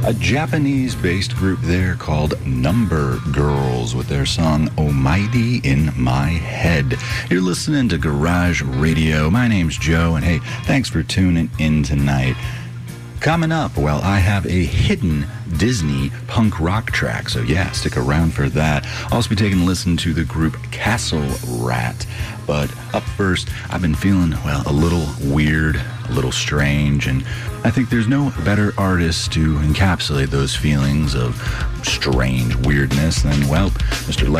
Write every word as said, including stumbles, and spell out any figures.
A Japanese-based group there called Number Girls with their song Almighty in My Head. You're listening to Garage Radio. My name's Joe, and hey, thanks for tuning in tonight. Coming up, well, I have a hidden Disney punk rock track, so yeah, stick around for that. I'll also be taking a listen to the group Castle Rat. But up first, I've been feeling, well, a little weird, a little strange, and I think there's no better artist to encapsulate those feelings of strange weirdness than, well, Mister